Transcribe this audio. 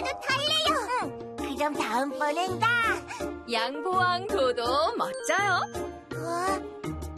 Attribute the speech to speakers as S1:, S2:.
S1: 나도 탈래요. 그럼 다음번엔 나.
S2: 양보왕 도도 멋져요.